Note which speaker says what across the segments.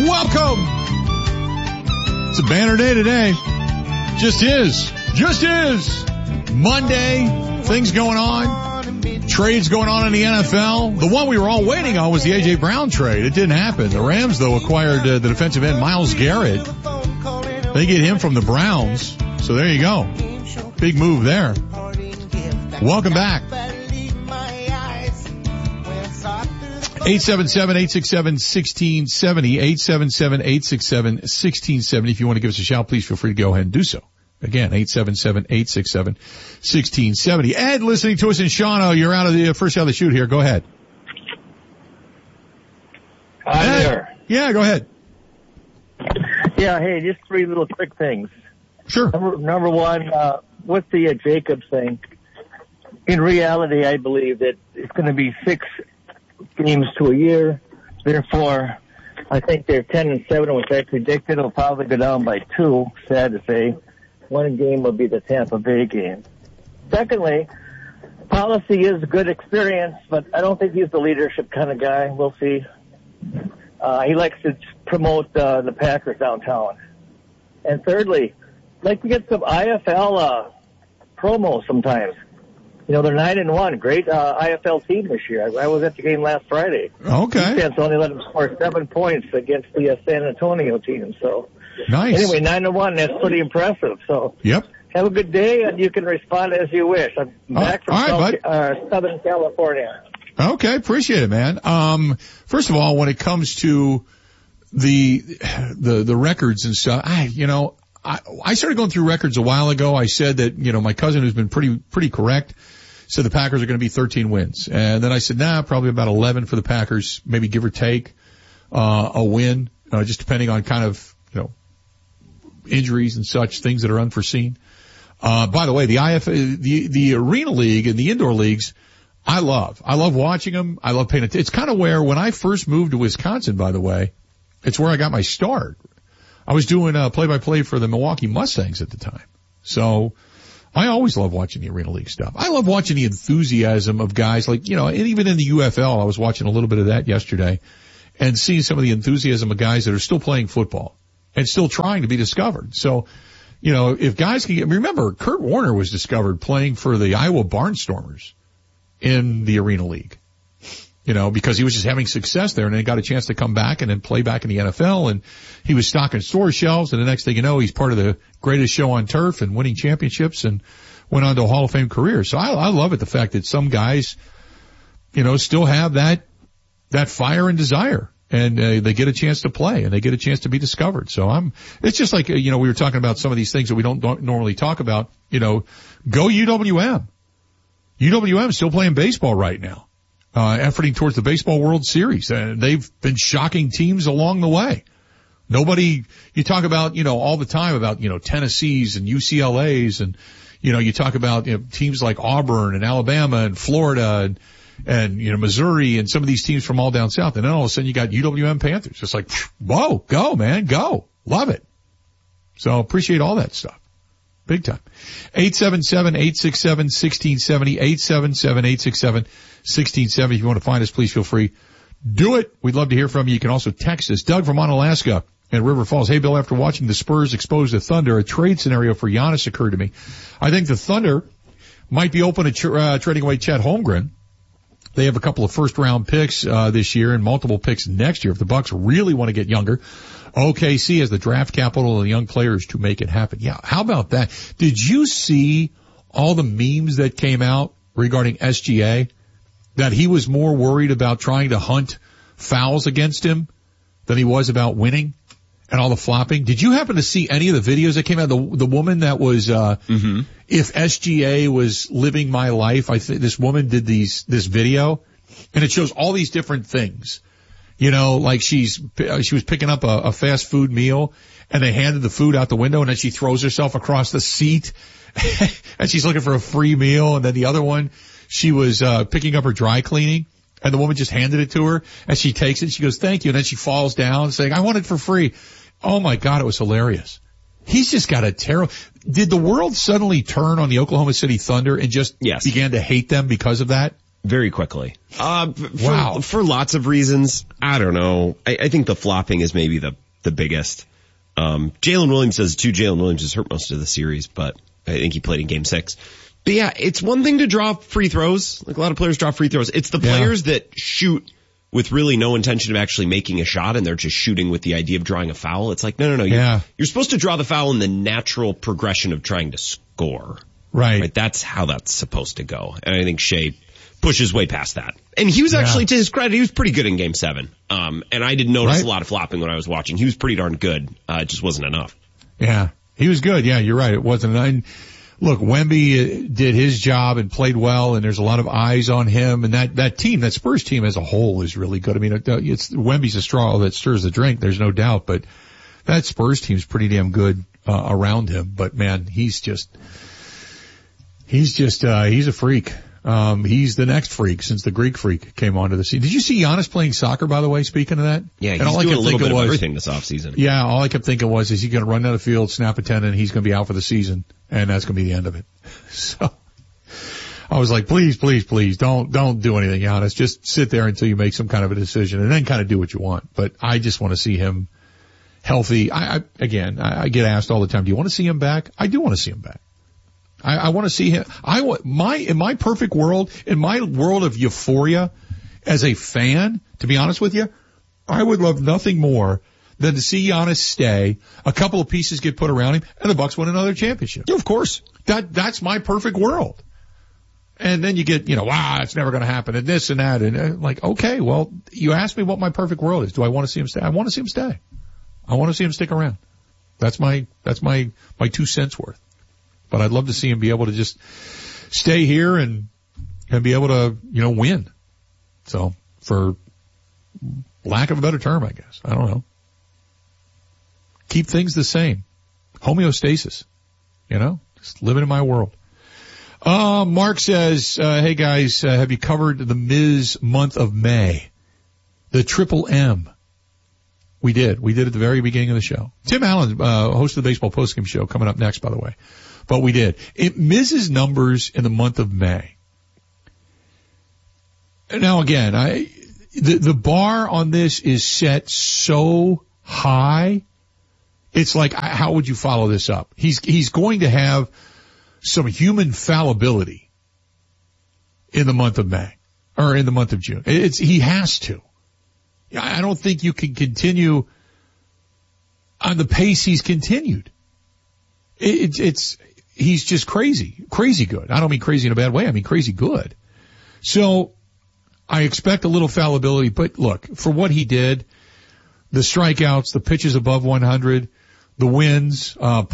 Speaker 1: welcome. It's a banner day today. Just is. Monday. Things going on. Trades going on in the NFL. The one we were all waiting on was the A.J. Brown trade. It didn't happen. The Rams, though, acquired the defensive end Myles Garrett. They get him from the Browns. So there you go. Big move there. Welcome back. 877-867-1670. 877-867-1670. If you want to give us a shout, please feel free to go ahead and do so. Again, 877-867-1670. Ed, listening to us in Shawano, you're out of the first out of the chute here. Go ahead.
Speaker 2: Hi there.
Speaker 1: Yeah, go ahead.
Speaker 2: Yeah, hey, just three little quick things.
Speaker 1: Sure.
Speaker 2: Number one, with the Jacobs thing, in reality, I believe that it's going to be 6 games to a year. Therefore, I think they're 10-7, which I predicted will probably go down by 2, sad to say. One game will be the Tampa Bay game. Secondly, policy is a good experience, but I don't think he's the leadership kind of guy. We'll see. He likes to promote the Packers downtown. And thirdly, I'd like to get some IFL promos sometimes. You know, they're 9-1. Great IFL team this year. I was at the game last Friday.
Speaker 1: Okay.
Speaker 2: Defense only let them score 7 points against the San Antonio team. So
Speaker 1: nice.
Speaker 2: Anyway, 9-1. That's pretty impressive. So
Speaker 1: yep.
Speaker 2: Have a good day, and you can respond as you wish. I'm back from Southern California.
Speaker 1: Okay, appreciate it, man. First of all, when it comes to the records and stuff, I started going through records a while ago. I said that, my cousin who's been pretty correct said the Packers are going to be 13 wins. And then I said, probably about 11 for the Packers, maybe give or take, a win, just depending on kind of, injuries and such, things that are unforeseen. By the way, the Arena League and the indoor leagues, I love watching them. I love paying attention. It's kind of where, when I first moved to Wisconsin, by the way, it's where I got my start. I was doing play-by-play for the Milwaukee Mustangs at the time. So I always love watching the Arena League stuff. I love watching the enthusiasm of guys like, and even in the UFL, I was watching a little bit of that yesterday and seeing some of the enthusiasm of guys that are still playing football and still trying to be discovered. So, if guys can remember, Kurt Warner was discovered playing for the Iowa Barnstormers in the Arena League. Because he was just having success there and then got a chance to come back and then play back in the NFL, and he was stocking store shelves, and the next thing you know, he's part of the greatest show on turf and winning championships and went on to a Hall of Fame career. So I love it, the fact that some guys, still have that fire and desire, and they get a chance to play and they get a chance to be discovered. So it's just like, we were talking about some of these things that we don't normally talk about, go UWM. UWM is still playing baseball right now. Efforting towards the Baseball World Series. And they've been shocking teams along the way. You talk about, all the time about, Tennessee's and UCLA's, and, you talk about, teams like Auburn and Alabama and Florida and Missouri and some of these teams from all down south. And then all of a sudden you got UWM Panthers. It's like, whoa, go, man, go. Love it. So appreciate all that stuff. Big time. 877-867-1670, 877-867-1670. If you want to find us, please feel free. Do it. We'd love to hear from you. You can also text us. Doug from Onalaska and River Falls. Hey, Bill, after watching the Spurs expose the Thunder, a trade scenario for Giannis occurred to me. I think the Thunder might be open to trading away Chet Holmgren. They have a couple of first-round picks this year and multiple picks next year if the Bucks really want to get younger. OKC has the draft capital and young players to make it happen. Yeah, how about that? Did you see all the memes that came out regarding SGA? That he was more worried about trying to hunt fouls against him than he was about winning, and all the flopping. Did you happen to see any of the videos that came out? The woman that was, if SGA was living my life, I think this woman did this video, and it shows all these different things. Like she was picking up a fast food meal, and they handed the food out the window, and then she throws herself across the seat, and she's looking for a free meal. And then the other one, she was picking up her dry cleaning, and the woman just handed it to her, and she takes it, she goes, thank you, and then she falls down saying, I want it for free. Oh my God, it was hilarious. He's just got a terrible. Did the world suddenly turn on the Oklahoma City Thunder and just began to hate them because of that?
Speaker 3: very quickly.
Speaker 1: Wow.
Speaker 3: For lots of reasons. I don't know. I think the flopping is maybe the biggest. Jalen Williams does too. Jalen Williams has hurt most of the series, but I think he played in game 6. But yeah, it's one thing to draw free throws. Like a lot of players draw free throws. It's the players that shoot with really no intention of actually making a shot, and they're just shooting with the idea of drawing a foul. It's like, no. You're supposed to draw the foul in the natural progression of trying to score.
Speaker 1: Right.
Speaker 3: That's how that's supposed to go. And I think Shea pushes way past that. And he was actually, to his credit, he was pretty good in game 7. And I didn't notice a lot of flopping when I was watching. He was pretty darn good. It just wasn't enough.
Speaker 1: Yeah. He was good. Yeah, you're right. It wasn't. Look, Wemby did his job and played well, and there's a lot of eyes on him. And that team, that Spurs team as a whole is really good. I mean, it's Wemby's a straw that stirs the drink. There's no doubt. But that Spurs team's pretty damn good around him. But man, he's a freak. He's the next freak since the Greek freak came onto the scene. Did you see Giannis playing soccer, by the way, speaking of that?
Speaker 3: Yeah, he's doing a little bit of everything this offseason.
Speaker 1: Yeah, all I kept thinking was, is he going to run down the field, snap a tendon, he's going to be out for the season, and that's going to be the end of it. So I was like, please, don't do anything, Giannis. Just sit there until you make some kind of a decision and then kind of do what you want. But I just want to see him healthy. I get asked all the time, do you want to see him back? I do want to see him back. I want to see him. In my perfect world, in my world of euphoria as a fan, to be honest with you, I would love nothing more than to see Giannis stay, a couple of pieces get put around him, and the Bucks win another championship.
Speaker 3: Yeah, of course.
Speaker 1: That's my perfect world. And then you get, it's never going to happen, and this and that, and like, okay, well, you asked me what my perfect world is. Do I want to see him stay? I want to see him stay. I want to see him stick around. That's my 2 cents worth. But I'd love to see him be able to just stay here and be able to, win. So, for lack of a better term, I guess. I don't know. Keep things the same. Homeostasis. Just living in my world. Mark says, hey guys, have you covered the Miz month of May? The Triple M. We did. We did at the very beginning of the show. Tim Allen, host of the Baseball Postgame Show, coming up next, by the way. But we did. Miz's numbers in the month of May. Now again, the bar on this is set so high. It's like, how would you follow this up? He's going to have some human fallibility in the month of May, or in the month of June. He has to. I don't think you can continue on the pace he's continued. He's just crazy good. I don't mean crazy in a bad way. I mean crazy good. So I expect a little fallibility, but look, for what he did, the strikeouts, the pitches above 100, the wins,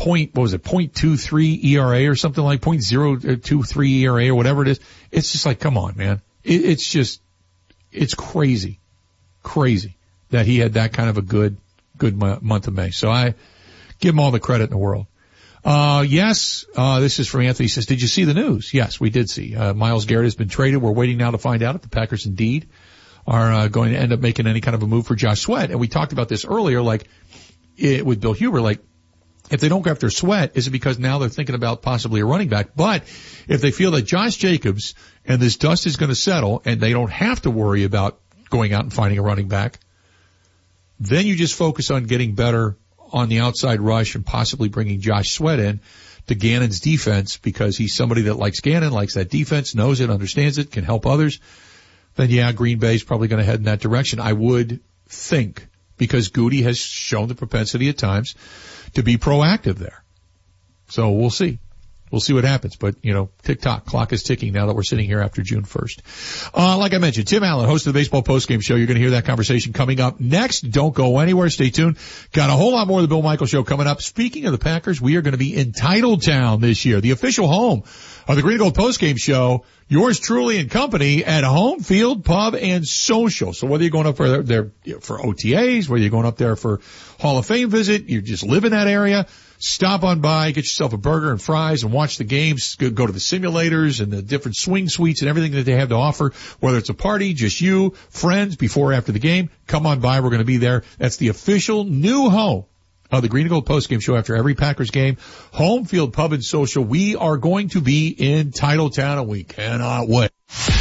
Speaker 1: 0.23 ERA or something like 0.023 ERA or whatever it is. It's just like, come on, man. It's crazy that he had that kind of a good month of May. So I give him all the credit in the world. Yes, this is from Anthony. He says, did you see the news? Yes, we did see. Myles Garrett has been traded. We're waiting now to find out if the Packers indeed are going to end up making any kind of a move for Josh Sweat. And we talked about this earlier, with Bill Huber, if they don't go after Sweat, is it because now they're thinking about possibly a running back? But if they feel that Josh Jacobs and this dust is going to settle and they don't have to worry about going out and finding a running back, then you just focus on getting better on the outside rush and possibly bringing Josh Sweat in to Gannon's defense, because he's somebody that likes Gannon, likes that defense, knows it, understands it, can help others. Then yeah, Green Bay's probably going to head in that direction, I would think, because Goody has shown the propensity at times to be proactive there. So we'll see. We'll see what happens. But, tick-tock, clock is ticking now that we're sitting here after June 1st. Like I mentioned, Tim Allen, host of the Baseball Postgame Show. You're going to hear that conversation coming up next. Don't go anywhere. Stay tuned. Got a whole lot more of the Bill Michaels Show coming up. Speaking of the Packers, we are going to be in Titletown this year, the official home of the Green and Gold Postgame Show. Yours truly and company at Home Field Pub and Social. So whether you're going up for OTAs, whether you're going up there for Hall of Fame visit, you just live in that area, stop on by, get yourself a burger and fries and watch the games, go to the simulators and the different swing suites and everything that they have to offer, whether it's a party, just you, friends, before or after the game, come on by. We're going to be there. That's the official new home of the Green and Gold Postgame Show after every Packers game. Home Field Pub and Social. We are going to be in Titletown and we cannot wait.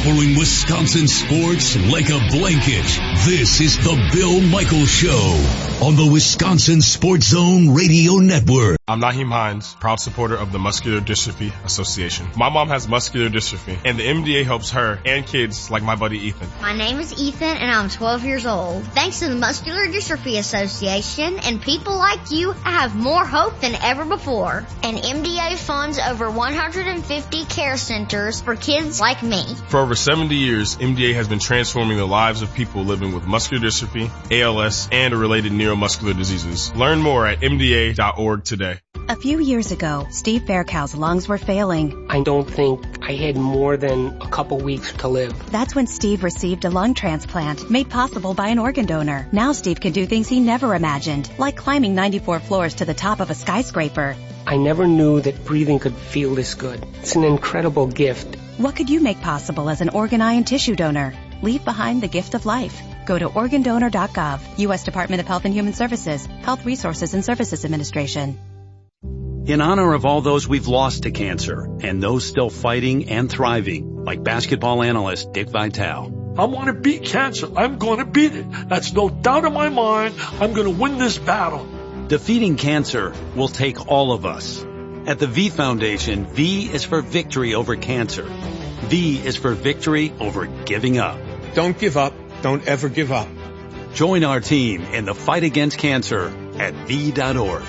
Speaker 4: Covering Wisconsin sports like a blanket. This is the Bill Michaels Show on the Wisconsin Sports Zone Radio Network.
Speaker 5: I'm Naheem Hines, proud supporter of the Muscular Dystrophy Association. My mom has muscular dystrophy, and the MDA helps her and kids like my buddy Ethan.
Speaker 6: My name is Ethan, and I'm 12 years old. Thanks to the Muscular Dystrophy Association and people like you, I have more hope than ever before. And MDA funds over 150 care centers for kids like me.
Speaker 5: For over 70 years, MDA has been transforming the lives of people living with muscular dystrophy, ALS, and related neuromuscular diseases. Learn more at MDA.org today.
Speaker 7: A few years ago, Steve Faircow's lungs were failing.
Speaker 8: I don't think I had more than a couple weeks to live.
Speaker 7: That's when Steve received a lung transplant made possible by an organ donor. Now Steve can do things he never imagined, like climbing 94 floors to the top of a skyscraper.
Speaker 8: I never knew that breathing could feel this good. It's an incredible gift.
Speaker 7: What could you make possible as an organ, eye, and tissue donor? Leave behind the gift of life. Go to organdonor.gov, U.S. Department of Health and Human Services, Health Resources and Services Administration.
Speaker 9: In honor of all those we've lost to cancer and those still fighting and thriving, like basketball analyst Dick Vitale.
Speaker 10: I want to beat cancer. I'm going to beat it. That's no doubt in my mind. I'm going to win this battle.
Speaker 9: Defeating cancer will take all of us. At the V Foundation, V is for victory over cancer. V is for victory over giving up.
Speaker 11: Don't give up. Don't ever give up.
Speaker 9: Join our team in the fight against cancer at V.org.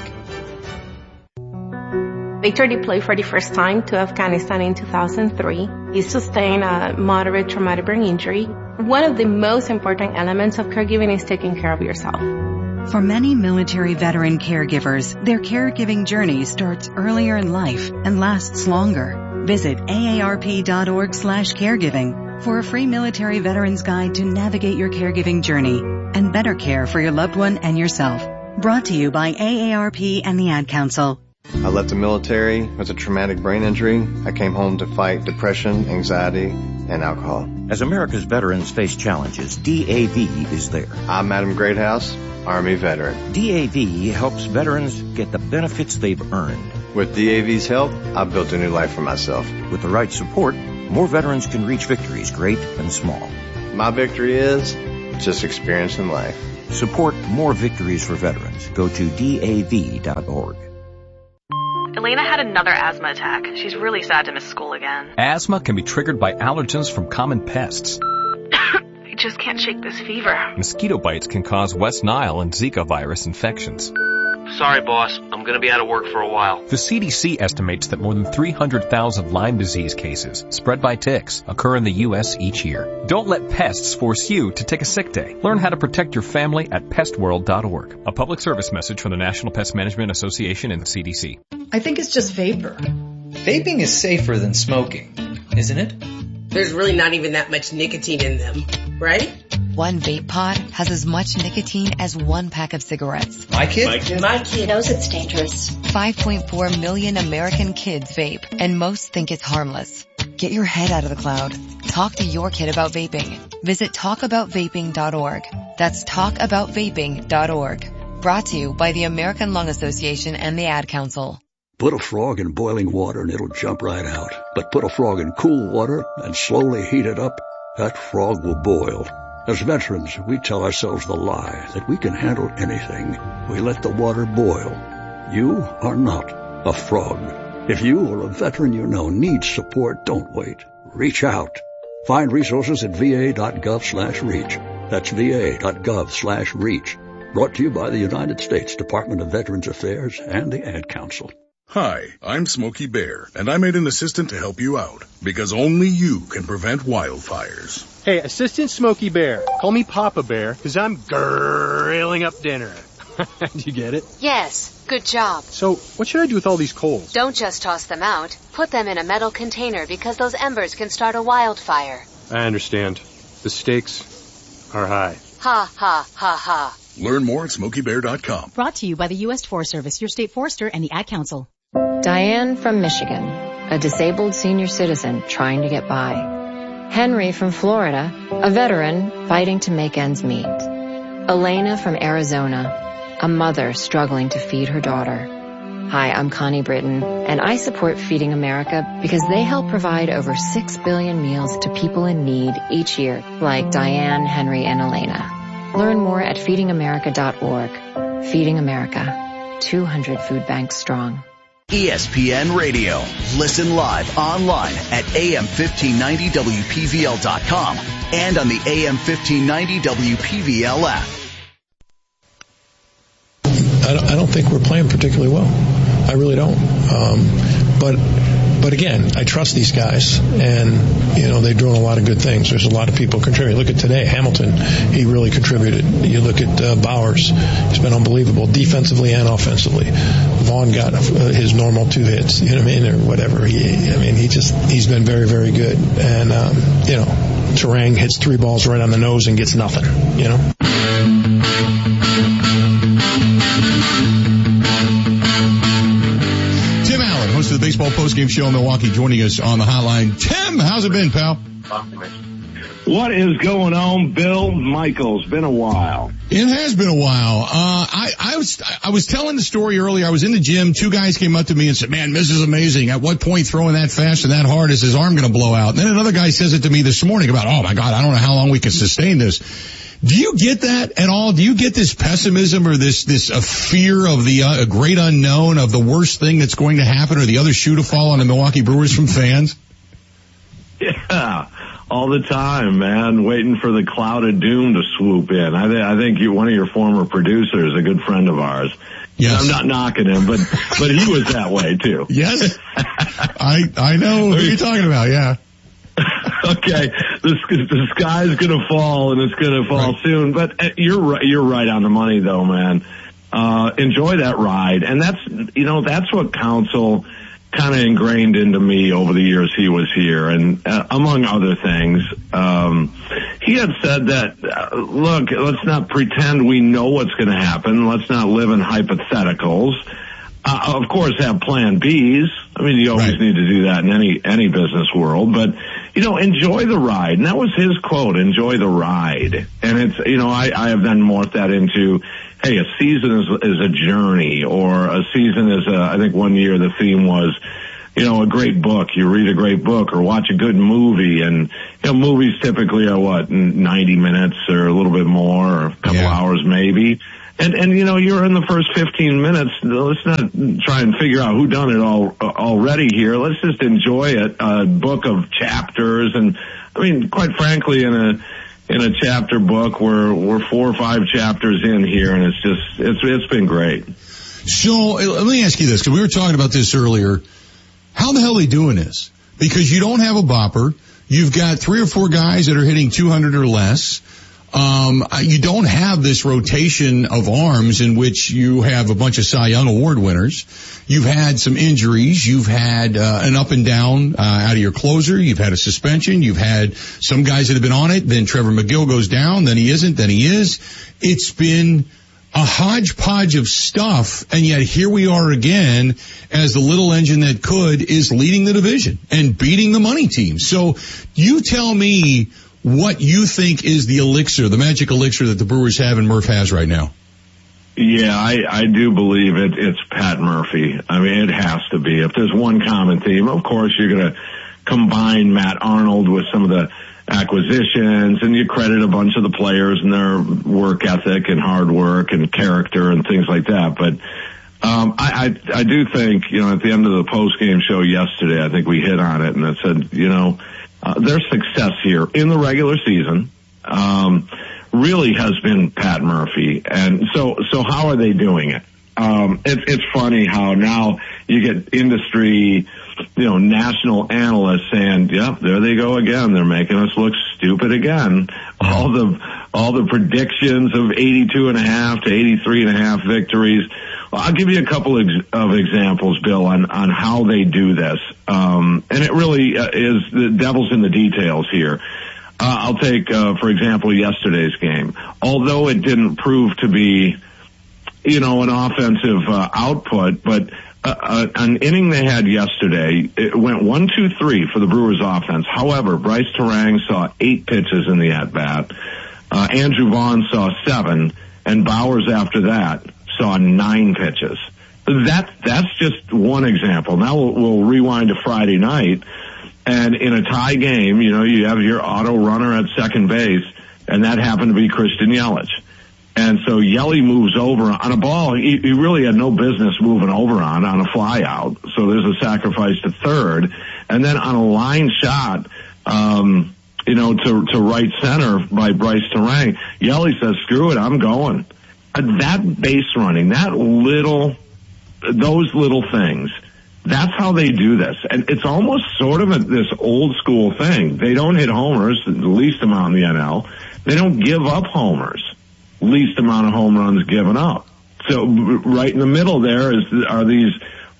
Speaker 12: Victor deployed for the first time to Afghanistan in 2003. He sustained a moderate traumatic brain injury. One of the most important elements of caregiving is taking care of yourself.
Speaker 7: For many military veteran caregivers, their caregiving journey starts earlier in life and lasts longer. Visit aarp.org/caregiving for a free military veterans guide to navigate your caregiving journey and better care for your loved one and yourself. Brought to you by AARP and the Ad Council.
Speaker 13: I left the military with a traumatic brain injury. I came home to fight depression, anxiety, and alcohol.
Speaker 14: As America's veterans face challenges, DAV is there.
Speaker 13: I'm Adam Greathouse, Army veteran.
Speaker 14: DAV helps veterans get the benefits they've earned.
Speaker 13: With DAV's help, I've built a new life for myself.
Speaker 14: With the right support, more veterans can reach victories, great and small.
Speaker 13: My victory is just experiencing life.
Speaker 14: Support more victories for veterans. Go to DAV.org.
Speaker 15: Elena had another asthma attack. She's really sad to miss school again.
Speaker 16: Asthma can be triggered by allergens from common pests.
Speaker 15: I just can't shake this fever.
Speaker 16: Mosquito bites can cause West Nile and Zika virus infections.
Speaker 17: Sorry, boss. I'm going to be out of work for a while.
Speaker 16: The CDC estimates that more than 300,000 Lyme disease cases spread by ticks occur in the U.S. each year. Don't let pests force you to take a sick day. Learn how to protect your family at pestworld.org. A public service message from the National Pest Management Association and the CDC.
Speaker 18: I think it's just vapor. Vaping is safer than smoking, isn't it?
Speaker 19: There's really not even that much nicotine in them, right?
Speaker 20: One vape pod has as much nicotine as one pack of cigarettes.
Speaker 18: My kid
Speaker 20: knows it's dangerous. 5.4 million American kids vape, and most think it's harmless. Get your head out of the cloud. Talk to your kid about vaping. Visit talkaboutvaping.org. That's talkaboutvaping.org. Brought to you by the American Lung Association and the Ad Council.
Speaker 21: Put a frog in boiling water and it'll jump right out. But put a frog in cool water and slowly heat it up, that frog will boil. As veterans, we tell ourselves the lie that we can handle anything. We let the water boil. You are not a frog. If you or a veteran you know needs support, don't wait. Reach out. Find resources at va.gov/reach. That's va.gov/reach. Brought to you by the United States Department of Veterans Affairs and the Ad Council.
Speaker 22: Hi, I'm Smokey Bear, and I made an assistant to help you out, because only you can prevent wildfires.
Speaker 23: Hey, Assistant Smokey Bear, call me Papa Bear, because I'm grilling up dinner. Do you get it?
Speaker 24: Yes, good job.
Speaker 23: So, what should I do with all these coals?
Speaker 24: Don't just toss them out. Put them in a metal container, because those embers can start a wildfire.
Speaker 23: I understand. The stakes are high.
Speaker 24: Ha, ha, ha, ha.
Speaker 22: Learn more at SmokeyBear.com.
Speaker 25: Brought to you by the U.S. Forest Service, your state forester, and the Ad Council.
Speaker 26: Diane from Michigan, a disabled senior citizen trying to get by. Henry from Florida, a veteran fighting to make ends meet. Elena from Arizona, a mother struggling to feed her daughter. Hi, I'm Connie Britton, and I support Feeding America because they help provide over 6 billion meals to people in need each year, like Diane, Henry, and Elena. Learn more at feedingamerica.org. Feeding America, 200 food banks strong.
Speaker 1: ESPN Radio. Listen live online at AM1590WPVL.com and on the AM1590 WPVL app.
Speaker 2: I don't think we're playing particularly well. I really don't. But again, I trust these guys, and they're doing a lot of good things. There's a lot of people contributing. Look at today, Hamilton, he really contributed. You look at Bowers, he's been unbelievable, defensively and offensively. Vaughn got his normal 2 hits, or whatever. He's been very, very good. And Terang hits 3 balls right on the nose and gets nothing.
Speaker 3: The baseball postgame show in Milwaukee, joining us on the hotline. Tim, how's it been, pal?
Speaker 4: What is going on, Bill Michaels? Been a while.
Speaker 3: It has been a while. I was telling the story earlier. I was in the gym. 2 guys came up to me and said, "Man, this is amazing. At what point throwing that fast and that hard is his arm going to blow out?" And then another guy says it to me this morning about, "Oh my God, I don't know how long we can sustain this." Do you get that at all? Do you get this pessimism or this fear of the great unknown of the worst thing that's going to happen or the other shoe to fall on the Milwaukee Brewers from fans?
Speaker 4: Yeah, all the time, man, waiting for the cloud of doom to swoop in. I think one of your former producers, a good friend of ours. Yes. I'm not knocking him, but he was that way too.
Speaker 3: Yes. I know who you're talking about, yeah.
Speaker 4: Okay, the sky's gonna fall, and it's gonna fall soon. But you're right on the money, though, man. Enjoy that ride, and that's what Counsell kind of ingrained into me over the years he was here, and among other things, he had said that look, let's not pretend we know what's going to happen. Let's not live in hypotheticals. Of course, have plan Bs. I mean, you always need to do that in any business world, but enjoy the ride. And that was his quote, enjoy the ride. And it's, I have then morphed that into, hey, a season is a journey, or a season is I think one year the theme was, a great book. You read a great book or watch a good movie, and, movies typically are 90 minutes or a little bit more, or a couple hours maybe. And you're in the first 15 minutes. Let's not try and figure out who done it already here. Let's just enjoy it. A book of chapters, and I mean, quite frankly, in a chapter book, we're 4 or 5 chapters in here, and it's been great.
Speaker 3: So let me ask you this, because we were talking about this earlier. How the hell are they doing this? Because you don't have a bopper. You've got 3 or 4 guys that are hitting 200 or less. You don't have this rotation of arms in which you have a bunch of Cy Young Award winners. You've had some injuries. You've had an up and down out of your closer. You've had a suspension. You've had some guys that have been on it. Then Trevor McGill goes down. Then he isn't. Then he is. It's been a hodgepodge of stuff, and yet here we are again as the little engine that could is leading the division and beating the money team. So you tell me what you think is the elixir, the magic elixir that the Brewers have and Murph has right now.
Speaker 4: Yeah, I do believe it's Pat Murphy. I mean, it has to be. If there's one common theme, of course you're going to combine Matt Arnold with some of the acquisitions, and you credit a bunch of the players and their work ethic and hard work and character and things like that. But I do think, at the end of the post-game show yesterday, I think we hit on it, and it said, their success here in the regular season really has been Pat Murphy. And so how are they doing it? It's funny how now you get industry, national analysts saying, yep, there they go again. They're making us look stupid again. All the predictions of 82.5 to 83.5 victories. Well, I'll give you a couple of examples, Bill, on how they do this. And it really is the devil's in the details here. I'll take, for example, yesterday's game. Although it didn't prove to be, an offensive output, but an inning they had yesterday, it went 1-2-3 for the Brewers offense. However, Bryce Terang saw 8 pitches in the at-bat. Andrew Vaughn saw 7, and Bowers after that saw 9 pitches. That's just one example. Now we'll rewind to Friday night, and in a tie game, you have your auto runner at second base, and that happened to be Christian Yelich. And so Yelly moves over on a ball he really had no business moving over on a fly out. So there's a sacrifice to third. And then on a line shot, to right center by Bryce Terang, Yelly says, screw it, I'm going. That base running, those little things, that's how they do this. And it's almost sort of this old school thing. They don't hit homers, the least amount in the NL. They don't give up homers. Least amount of home runs given up. So right in the middle there are these,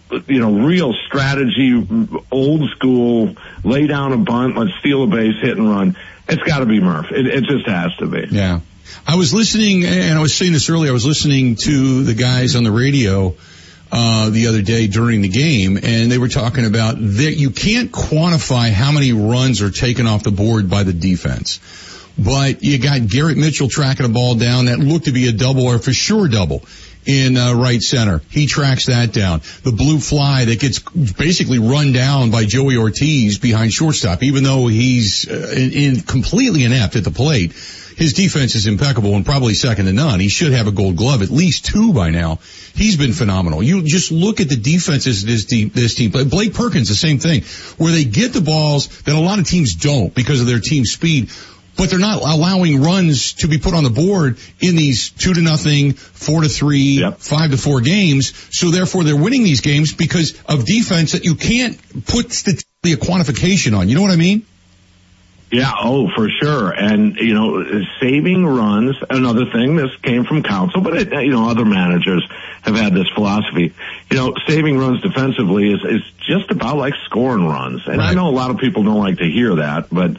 Speaker 4: real strategy, old school, lay down a bunt, let's steal a base, hit and run. It's got to be Murph. It just has to be.
Speaker 3: Yeah. I was listening, and I was saying this earlier, I was listening to the guys on the radio the other day during the game, and they were talking about that you can't quantify how many runs are taken off the board by the defense. But you got Garrett Mitchell tracking a ball down that looked to be a double, or for sure double, in right center. He tracks that down. The blue fly that gets basically run down by Joey Ortiz behind shortstop, even though he's completely inept at the plate. His defense is impeccable and probably second to none. He should have a Gold Glove, at least 2 by now. He's been phenomenal. You just look at the defenses of this team. Blake Perkins, the same thing, where they get the balls that a lot of teams don't because of their team speed. But they're not allowing runs to be put on the board in these 2-0, 4-3, 5-4 games. So therefore they're winning these games because of defense that you can't put statistically a quantification on. You know what I mean?
Speaker 4: Yeah, for sure. And, saving runs, another thing, this came from Counsell, but other managers have had this philosophy. Saving runs defensively is just about like scoring runs. And right. I know a lot of people don't like to hear that, but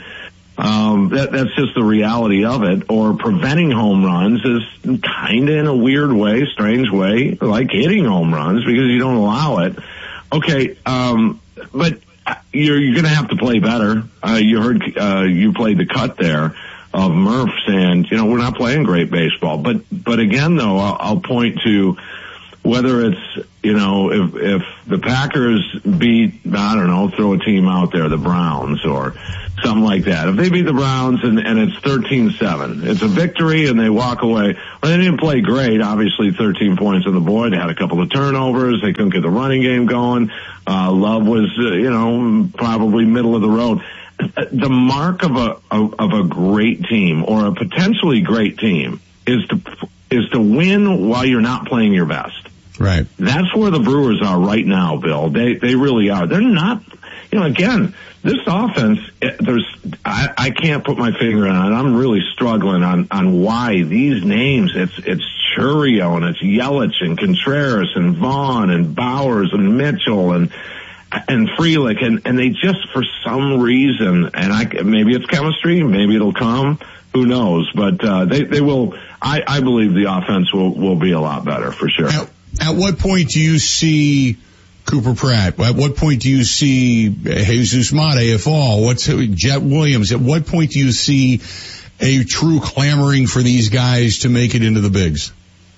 Speaker 4: that's just the reality of it. Or preventing home runs is kind of in a weird way, strange way, like hitting home runs because you don't allow it. Okay, but you're going to have to play better. You heard you played the cut there of Murph saying, we're not playing great baseball. But again, though, I'll point to whether it's, if the Packers beat, I don't know, throw a team out there, the Browns or something like that. If they beat the Browns and it's 13-7, it's a victory and they walk away. Well, they didn't play great. Obviously 13 points on the board. They had a couple of turnovers. They couldn't get the running game going. Love was, probably middle of the road. The mark of a great team or a potentially great team is to win while you're not playing your best.
Speaker 3: Right.
Speaker 4: That's where the Brewers are right now, Bill. They really are. They're not, again, this offense, I can't put my finger on it. I'm really struggling on why these names, it's Chourio and it's Yelich and Contreras and Vaughn and Bowers and Mitchell and Frelick and they just for some reason, and maybe it's chemistry, maybe it'll come, who knows, but they will, I believe the offense will be a lot better for sure.
Speaker 3: At what point do you see Cooper Pratt? At what point do you see Jesus Mate, if all? What's Jet Williams? At what point do you see a true clamoring for these guys to make it into the bigs?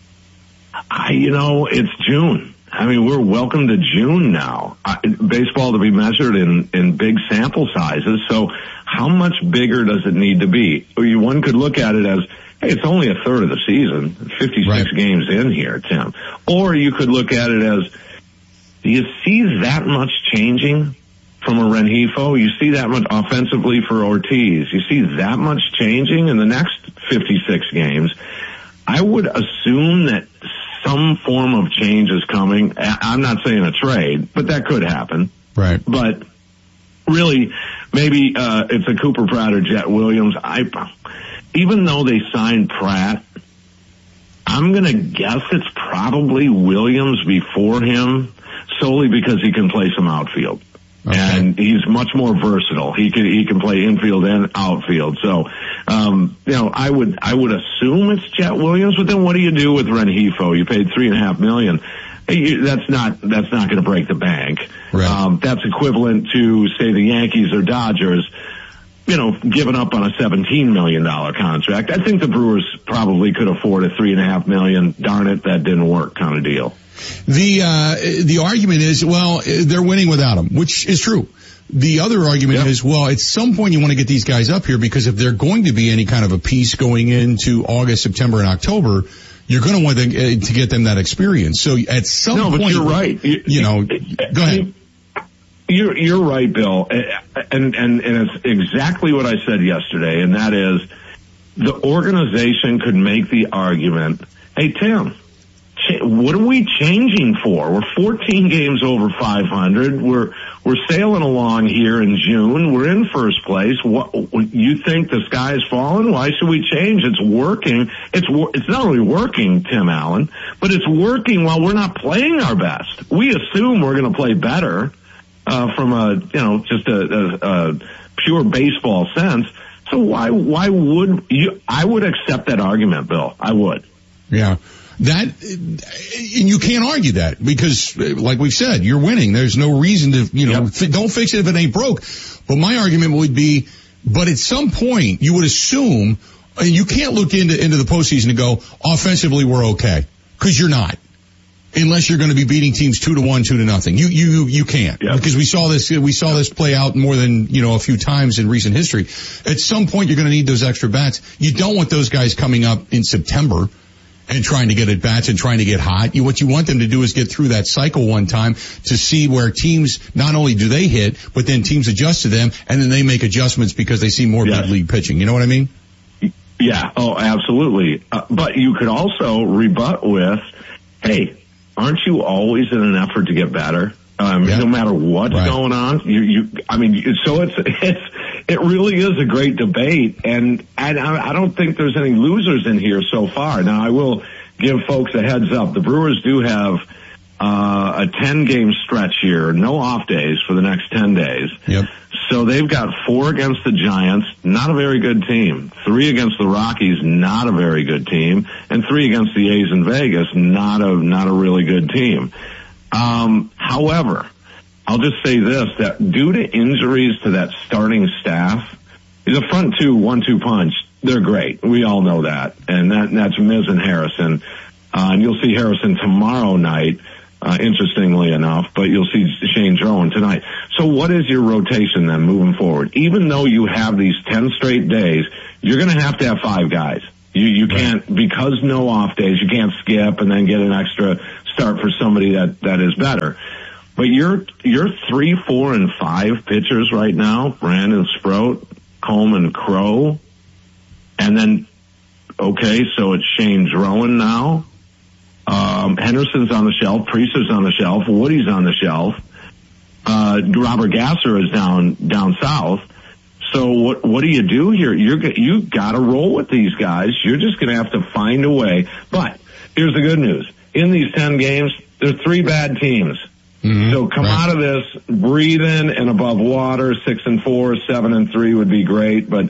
Speaker 4: It's June. I mean, we're welcome to June now. Baseball to be measured in big sample sizes. So how much bigger does it need to be? One could look at it as, hey, it's only a third of the season, 56 games in here, Tim. Or you could look at it as, do you see that much changing from a Rengifo? You see that much offensively for Ortiz? You see that much changing in the next 56 games? I would assume that some form of change is coming. I'm not saying a trade, but that could happen.
Speaker 3: Right.
Speaker 4: But really, maybe it's a Cooper Pratt or Jet Williams. Even though they signed Pratt, I'm going to guess it's probably Williams before him, solely because he can play some outfield. Okay. And he's much more versatile. He can play infield and outfield. So, I would assume it's Jet Williams, but then what do you do with Rengifo? You paid $3.5 million. That's not going to break the bank.
Speaker 3: Right.
Speaker 4: That's equivalent to, say, the Yankees or Dodgers. given up on a $17 million contract. I think the Brewers probably could afford a $3.5 million, darn it, that didn't work kind of deal.
Speaker 3: The argument is, well, they're winning without him, which is true. The other argument is, well, at some point you want to get these guys up here because if they're going to be any kind of a piece going into August, September, and October, you're going to want to get them that experience. So at some point,
Speaker 4: but you're right.
Speaker 3: Go ahead.
Speaker 4: You're right, Bill, and it's exactly what I said yesterday, and that is the organization could make the argument, hey, Tim, what are we changing for? We're 14 games over 500. We're sailing along here in June. We're in first place. What, you think the sky is falling? Why should we change? It's working. It's not only working, Tim Allen, but it's working while we're not playing our best. We assume we're going to play better. From a pure baseball sense. So why would you, I would accept that argument, Bill. I would.
Speaker 3: Yeah. And you can't argue that because, like we've said, you're winning. There's no reason to, don't fix it if it ain't broke. But my argument would be, but at some point you would assume, and you can't look into the postseason and go, offensively we're okay. Cause you're not. Unless you're going to be beating teams 2-1, 2-0. You can't. Yep. Because we saw this play out more than, a few times in recent history. At some point you're going to need those extra bats. You don't want those guys coming up in September and trying to get at bats and trying to get hot. What you want them to do is get through that cycle one time to see where teams, not only do they hit, but then teams adjust to them and then they make adjustments because they see more big league pitching. You know what I mean?
Speaker 4: Yeah. Oh, absolutely. But you could also rebut with, hey, aren't you always in an effort to get better? No matter what's going on, so it really is a great debate, and I don't think there's any losers in here so far. Now, I will give folks a heads up. The Brewers do have a 10-game stretch here, no off days for the next 10 days.
Speaker 3: Yep.
Speaker 4: So they've got 4 against the Giants, not a very good team. 3 against the Rockies, not a very good team. And 3 against the A's in Vegas, not a really good team. However, I'll just say this, that due to injuries to that starting staff, the front 2 1-2 punch, they're great. We all know that. And that's Miz and Harrison. And you'll see Harrison tomorrow night. Interestingly enough, but you'll see Shane Drowan tonight. So what is your rotation then moving forward? Even though you have these 10 straight days, you're going to have 5 guys. You can't, because no off days, you can't skip and then get an extra start for somebody that is better. But you're 3, 4, and 5 pitchers right now, Brandon Sproat, Coleman Crow, and then, okay, so it's Shane Drowan now. Henderson's on the shelf, Priest's on the shelf, Woody's on the shelf, Robert Gasser is down south. So what do you do here? You gotta roll with these guys. You're just gonna have to find a way. But here's the good news. In these 10 games, there's 3 bad teams. Mm-hmm. So come out of this breathing and above water. 6-4, 7-3 would be great, but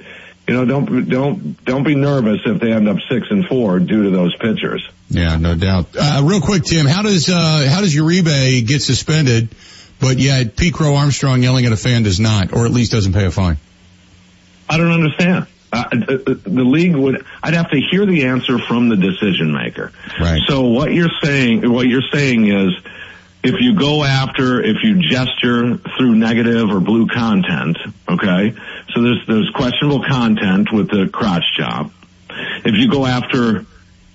Speaker 4: don't be nervous if they end up 6-4 due to those pitchers.
Speaker 3: Yeah, no doubt. Real quick, Tim, how does Uribe get suspended, but yet Pete Crow Armstrong yelling at a fan does not, or at least doesn't pay a fine?
Speaker 4: I don't understand. The league I'd have to hear the answer from the decision maker.
Speaker 3: Right.
Speaker 4: So what you're saying is, if you gesture through negative or blue content, okay? So there's questionable content with the crotch job. If you go after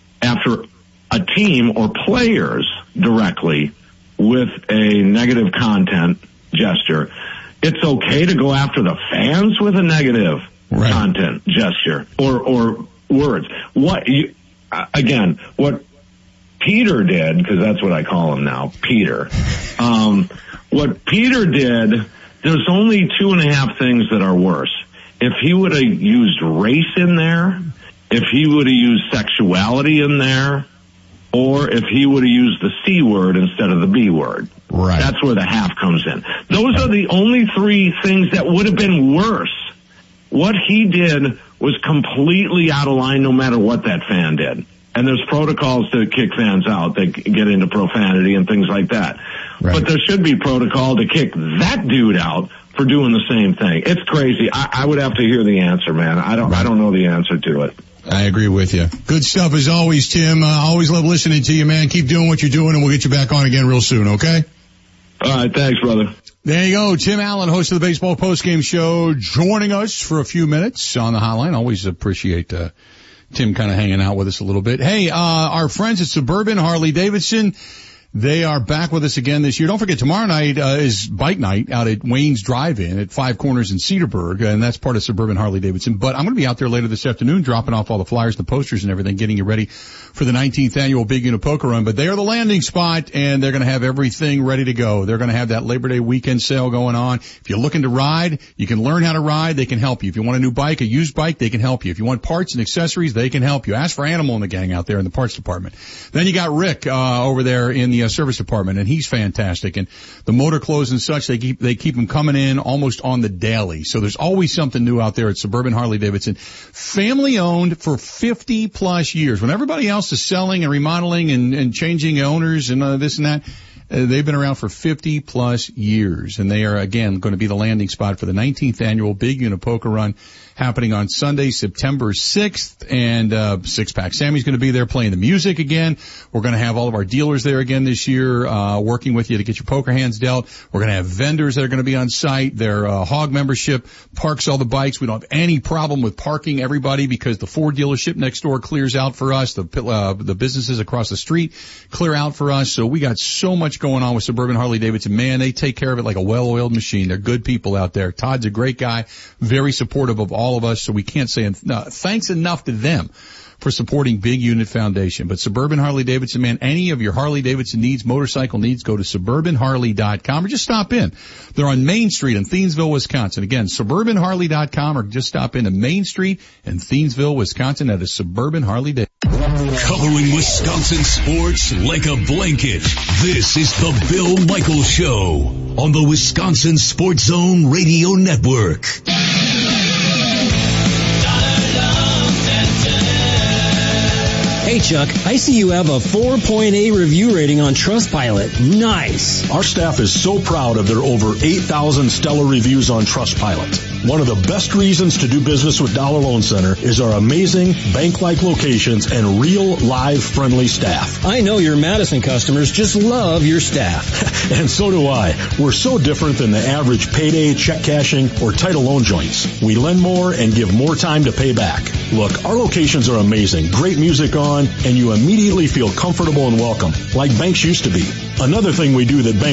Speaker 4: a team or players directly with a negative content gesture, it's okay to go after the fans with a negative content gesture or words. What Peter did, because that's what I call him now, Peter. What Peter did, there's only 2.5 things that are worse. If he would have used race in there, if he would have used sexuality in there, or if he would have used the C word instead of the B word.
Speaker 3: Right.
Speaker 4: That's where the half comes in. Those are the only 3 things that would have been worse. What he did was completely out of line no matter what that fan did. And there's protocols to kick fans out that get into profanity and things like that. Right. But there should be protocol to kick that dude out for doing the same thing. It's crazy. I would have to hear the answer, man. I don't know the answer to it.
Speaker 3: I agree with you. Good stuff as always, Tim. Always love listening to you, man. Keep doing what you're doing, and we'll get you back on again real soon, okay?
Speaker 4: All right, thanks, brother.
Speaker 3: There you go. Tim Allen, host of the Baseball Postgame Show, joining us for a few minutes on the hotline. Always appreciate Tim kind of hanging out with us a little bit. Hey, our friends at Suburban Harley-Davidson, they are back with us again this year. Don't forget, tomorrow night is bike night out at Wayne's Drive-In at Five Corners in Cedarburg, and that's part of Suburban Harley-Davidson. But I'm going to be out there later this afternoon dropping off all the flyers, the posters, and everything, getting you ready for the 19th annual Big Unit Poker Run. But they are the landing spot, and they're going to have everything ready to go. They're going to have that Labor Day weekend sale going on. If you're looking to ride, you can learn how to ride. They can help you. If you want a new bike, a used bike, they can help you. If you want parts and accessories, they can help you. Ask for Animal in the gang out there in the parts department. Then you got Rick over there in the service department, and he's fantastic. And the motor clothes and such, they keep them coming in almost on the daily. So there's always something new out there at Suburban Harley-Davidson. Family owned for 50 plus years. When everybody else is selling and remodeling and changing owners and this and that, they've been around for 50 plus years. And they are, again, going to be the landing spot for the 19th annual Big Unit Poker Run, happening on Sunday, September 6th, and Six Pack Sammy's going to be there playing the music again. We're going to have all of our dealers there again this year, working with you to get your poker hands dealt. We're going to have vendors that are going to be on site. Their hog membership parks all the bikes. We don't have any problem with parking everybody because the Ford dealership next door clears out for us. The businesses across the street clear out for us. So we got so much going on with Suburban Harley-Davidson. Man, they take care of it like a well-oiled machine. They're good people out there. Todd's a great guy, very supportive of all of us, so we can't say thanks enough to them for supporting Big Unit Foundation. But Suburban Harley-Davidson, man, any of your Harley-Davidson needs, motorcycle needs, go to suburbanharley.com or just stop in. They're on Main Street in Thiensville, Wisconsin. Again, suburbanharley.com, or just stop into Main Street in Thiensville, Wisconsin. That is Suburban Harley-Davidson.
Speaker 5: Covering Wisconsin sports like a blanket. This is the Bill Michaels Show on the Wisconsin Sports Zone Radio Network.
Speaker 6: Hey Chuck, I see you have a 4.8 review rating on Trustpilot. Nice.
Speaker 8: Our staff is so proud of their over 8,000 stellar reviews on Trustpilot. One of the best reasons to do business with Dollar Loan Center is our amazing bank-like locations and real, live, friendly staff.
Speaker 6: I know your Madison customers just love your staff.
Speaker 8: And so do I. We're so different than the average payday, check cashing, or title loan joints. We lend more and give more time to pay back. Look, our locations are amazing. Great music on, and you immediately feel comfortable and welcome, like banks used to be. Another thing we do that banks